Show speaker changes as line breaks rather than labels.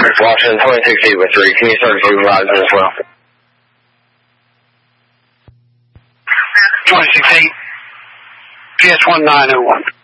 Washington 2683. Can you start supervising as well?
268. PS1901.